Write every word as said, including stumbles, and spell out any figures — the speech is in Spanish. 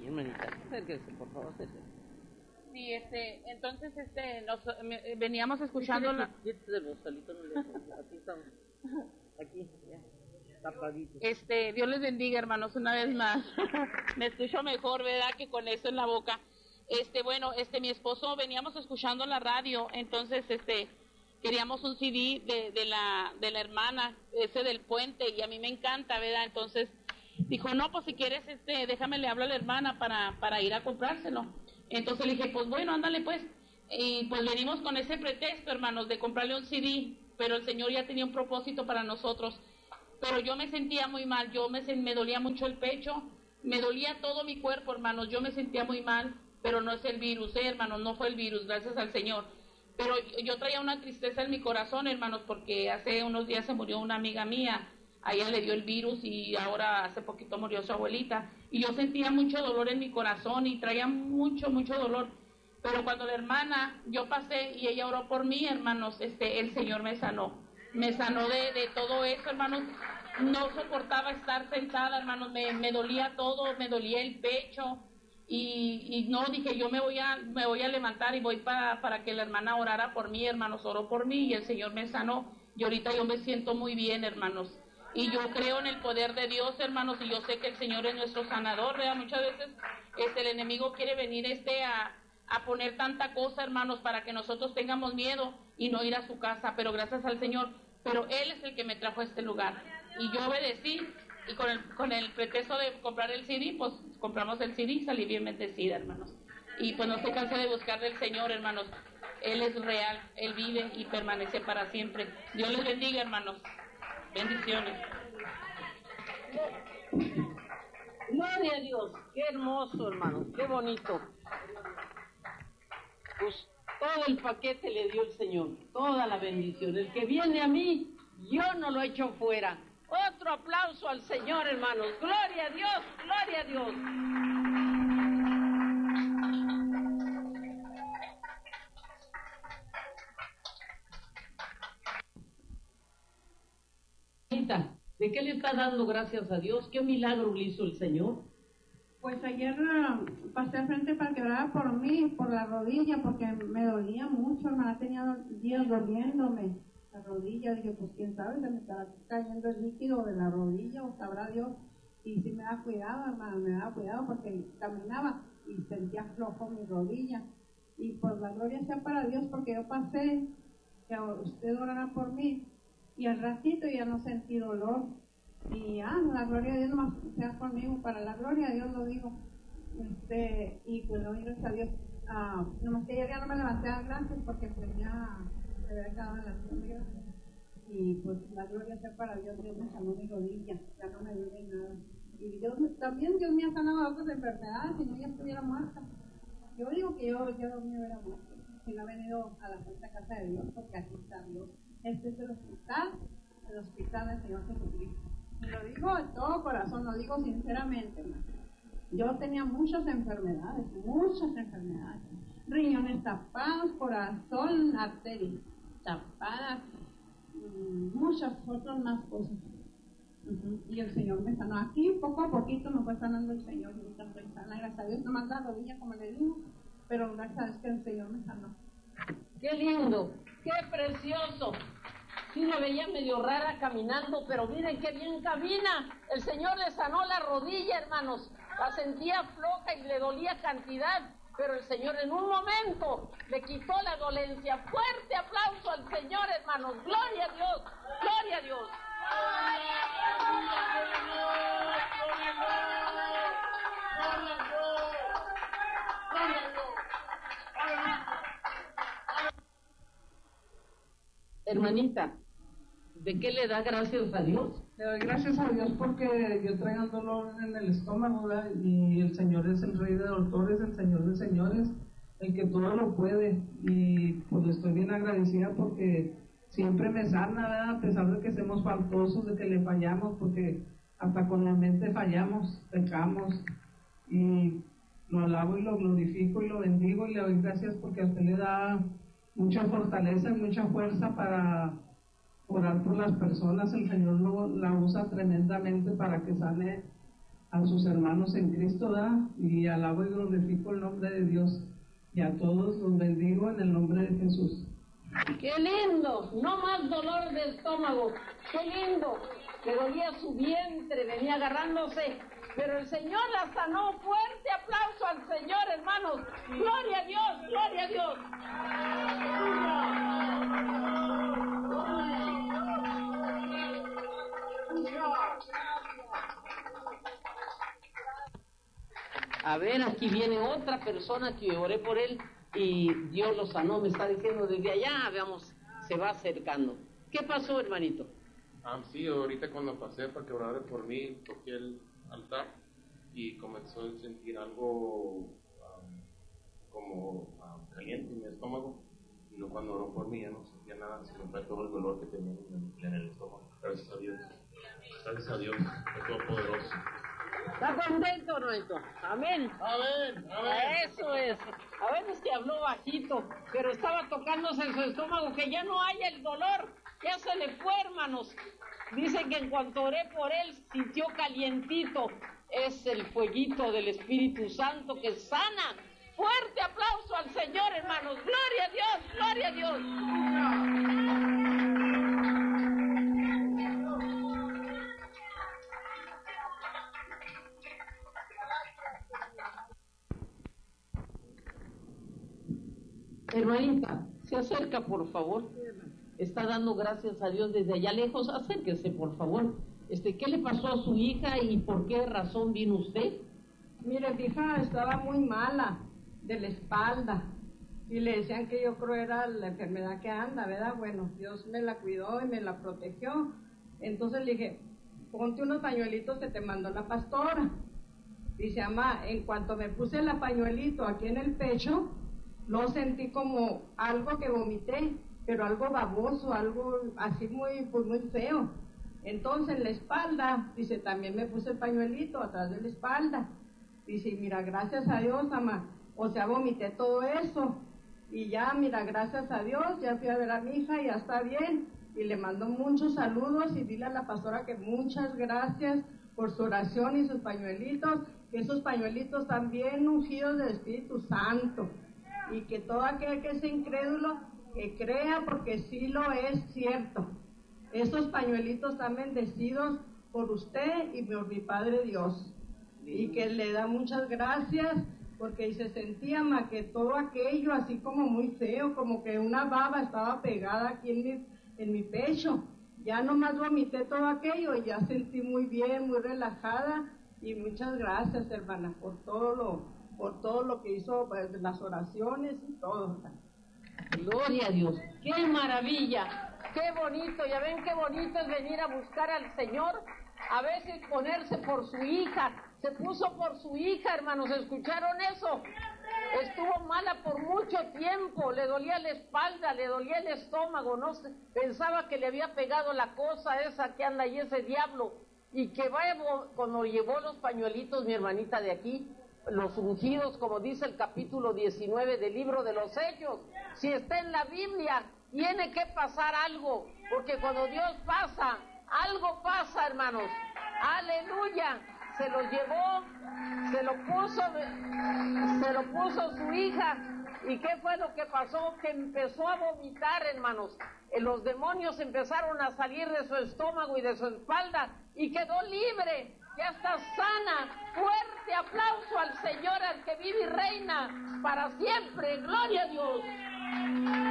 hermanita, acérquese, por favor, acérquese. Sí, este, entonces, este, nos, me, veníamos escuchando la... Quítese vos, solito, no le... Aquí estamos, aquí, ya, tapadito. Este, Dios les bendiga, hermanos, una vez más. Me escucho mejor, ¿verdad?, que con eso en la boca. Este, bueno, este, mi esposo, veníamos escuchando la radio, entonces, este, queríamos un C D de, de la, de la hermana, ese del puente, y a mí me encanta, ¿verdad? Entonces, dijo, no, pues si quieres, este, déjame le hablo a la hermana para, para ir a comprárselo. Entonces le dije, pues bueno, ándale pues. Y pues venimos con ese pretexto, hermanos, de comprarle un C D, pero el Señor ya tenía un propósito para nosotros. Pero yo me sentía muy mal, yo me, me dolía mucho el pecho, me dolía todo mi cuerpo, hermanos, yo me sentía muy mal, pero no es el virus, eh, hermanos, no fue el virus, gracias al Señor. Pero yo traía una tristeza en mi corazón, hermanos, porque hace unos días se murió una amiga mía. A ella le dio el virus y ahora hace poquito murió su abuelita. Y yo sentía mucho dolor en mi corazón y traía mucho, mucho dolor. Pero cuando la hermana, yo pasé y ella oró por mí, hermanos, este, el Señor me sanó. Me sanó de, de todo eso, hermanos. No soportaba estar sentada, hermanos. Me, me dolía todo, me dolía el pecho. Y, y no, dije, yo me voy a me voy a levantar y voy para, para que la hermana orara por mí, hermanos. Oró por mí y el Señor me sanó. Y ahorita yo me siento muy bien, hermanos. Y yo creo en el poder de Dios, hermanos, y yo sé que el Señor es nuestro sanador, ¿verdad? Muchas veces este, el enemigo quiere venir este a, a poner tanta cosa, hermanos, para que nosotros tengamos miedo y no ir a su casa, pero gracias al Señor, pero Él es el que me trajo a este lugar. Y yo obedecí, y con el, con el pretexto de comprar el C D, pues compramos el C D y salí bien bendecida, hermanos. Y pues no se canse de buscar del Señor, hermanos. Él es real, Él vive y permanece para siempre. Dios les bendiga, hermanos. Bendiciones. Gloria a Dios, qué hermoso, hermano, qué bonito. Pues todo el paquete le dio el Señor, toda la bendición. El que viene a mí, yo no lo echo fuera. Otro aplauso al Señor, hermanos. Gloria a Dios, gloria a Dios. ¿De qué le está dando gracias a Dios? ¿Qué milagro le hizo el Señor? Pues ayer uh, pasé al frente para que orara por mí, por la rodilla, porque me dolía mucho, hermana, tenía días doliéndome la rodilla. Dije, pues quién sabe, se me estará cayendo el líquido de la rodilla, o sabrá Dios. Y sí me da cuidado, hermana, me da cuidado porque caminaba y sentía flojo mi rodilla. Y pues la gloria sea para Dios, porque yo pasé, que usted orara por mí, y al ratito ya no sentí dolor. Y ah, la gloria a Dios nomás sea conmigo, para la gloria a Dios lo digo. Este, y pues lo gracias a Dios. Ah, nomás que ayer ya no me levanté a gracias porque pues ya se había quedado en la tierra. Y pues la gloria sea para Dios, Dios me sanó mi rodilla, ya no me duele nada. Y Dios también Dios me ha sanado de otras enfermedades, si no ya estuviera muerta. Yo digo que yo, yo me hubiera muerto, si no he venido a la Santa Casa de Dios, porque aquí está Dios. Este es el hospital, el hospital del Señor Jesucristo. Y lo digo de todo corazón, lo digo sinceramente, hermano. Yo tenía muchas enfermedades, muchas enfermedades. Riñones tapados, corazón, arterias tapadas, muchas otras más cosas. Uh-huh. Y el Señor me sanó. Aquí poco a poquito me fue sanando el Señor. Y ahorita estoy sana, gracias a Dios. Nomás la rodilla, como le digo, pero gracias a Dios que el Señor me sanó. ¡Qué lindo! ¡Qué precioso! Sí la veía medio rara caminando, pero miren qué bien camina. El Señor le sanó la rodilla, hermanos. La sentía floja y le dolía cantidad, pero el Señor en un momento le quitó la dolencia. Fuerte aplauso al Señor, hermanos. Gloria a Dios, gloria a Dios. Hermanita, ¿de qué le da gracias a Dios? Le doy gracias a Dios porque yo traigo un dolor en el estómago, ¿verdad? Y el Señor es el Rey de doctores, el Señor de señores, el que todo lo puede. Y pues estoy bien agradecida porque siempre me sana, ¿verdad? A pesar de que seamos faltosos, de que le fallamos, porque hasta con la mente fallamos, pecamos. Y lo alabo y lo glorifico y lo bendigo y le doy gracias porque a usted le da mucha fortaleza y mucha fuerza para orar por las personas. El Señor lo, la usa tremendamente para que sane a sus hermanos en Cristo, da, y alabo y glorifico el nombre de Dios, y a todos los bendigo en el nombre de Jesús. ¡Qué lindo! No más dolor de estómago. ¡Qué lindo! Le dolía su vientre, venía agarrándose, pero el Señor la sanó. Fuerte aplauso al Señor, hermanos. ¡Gloria a Dios! ¡Gloria a Dios! A ver, aquí viene otra persona que oré por él y Dios lo sanó, me está diciendo desde allá, veamos, se va acercando. ¿Qué pasó, hermanito? Ah, sí, ahorita cuando pasé para que orara por mí, toqué el altar y comenzó a sentir algo um, como um, caliente en mi estómago. Y luego cuando oró por mí ya no sentía nada, sino fue todo el dolor que tenía en el, en el estómago. Gracias a Dios. Gracias a Dios, es todopoderoso. ¿Está contento, hermanito? Amén. Amén, amén. Eso es. A veces que habló bajito, pero estaba tocándose en su estómago, que ya no haya el dolor, ya se le fue, hermanos. Dice que en cuanto oré por él, sintió calientito. Es el fueguito del Espíritu Santo que sana. Fuerte aplauso al Señor, hermanos. Gloria a Dios, gloria a Dios. Hermanita, se acerca, por favor. Está dando gracias a Dios desde allá lejos. Acérquese, por favor. Este, ¿qué le pasó a su hija y por qué razón vino usted? Mire, mi hija estaba muy mala de la espalda y le decían que yo creo era la enfermedad que anda, ¿verdad? Bueno, Dios me la cuidó y me la protegió. Entonces le dije, ponte unos pañuelitos que te mandó la pastora. Dice, mamá, en cuanto me puse el pañuelito aquí en el pecho, lo sentí como algo que vomité, pero algo baboso, algo así muy, pues muy feo. Entonces en la espalda, dice, también me puse el pañuelito atrás de la espalda. Dice, mira, gracias a Dios, mamá, o sea, vomité todo eso. Y ya, mira, gracias a Dios, ya fui a ver a mi hija y ya está bien. Y le mando muchos saludos y dile a la pastora que muchas gracias por su oración y sus pañuelitos, que esos pañuelitos están bien ungidos del Espíritu Santo. Y que todo aquel que sea incrédulo, que crea, porque sí lo es cierto. Esos pañuelitos están bendecidos por usted y por mi Padre Dios. Y que le da muchas gracias, porque se sentía más que todo aquello así como muy feo, como que una baba estaba pegada aquí en mi, en mi pecho. Ya nomás vomité todo aquello y ya sentí muy bien, muy relajada. Y muchas gracias, hermana, por todo lo... por todo lo que hizo, pues, las oraciones y todo. Gloria a Dios. ¡Qué maravilla! ¡Qué bonito! Ya ven qué bonito es venir a buscar al Señor. A veces ponerse por su hija. Se puso por su hija, hermanos. ¿Escucharon eso? Estuvo mala por mucho tiempo. Le dolía la espalda, le dolía el estómago. No sé, pensaba que le había pegado la cosa esa que anda ahí, ese diablo. Y que vaya, cuando llevó los pañuelitos, mi hermanita de aquí, los ungidos, como dice el capítulo diecinueve del libro de los Hechos, si está en la Biblia, tiene que pasar algo, porque cuando Dios pasa, algo pasa, hermanos. Aleluya. Se lo llevó, se lo puso, se lo puso su hija. ¿Y qué fue lo que pasó? Que empezó a vomitar, hermanos. Los demonios empezaron a salir de su estómago y de su espalda y quedó libre. Ya está sana. Fuerte aplauso al Señor, al que vive y reina para siempre. Gloria a Dios.